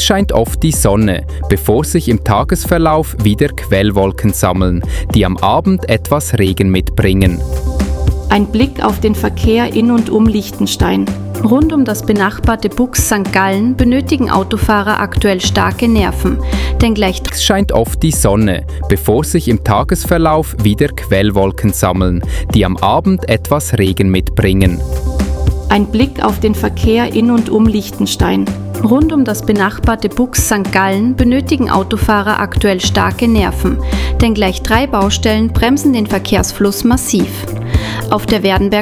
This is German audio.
scheint oft die Sonne, bevor sich im Tagesverlauf wieder Quellwolken sammeln, die am Abend etwas Regen mitbringen. Ein Blick auf den Verkehr in und um Liechtenstein. Rund um das benachbarte Bux St. Gallen benötigen Autofahrer aktuell starke Nerven, denn gleich scheint oft die Sonne, bevor sich im Tagesverlauf wieder Quellwolken sammeln, die am Abend etwas Regen mitbringen. ein Blick auf den Verkehr in und um Liechtenstein. Rund um das benachbarte Bux St. Gallen benötigen Autofahrer aktuell starke Nerven, denn gleich 3 Baustellen bremsen den Verkehrsfluss massiv. Auf der Werdenbergstraße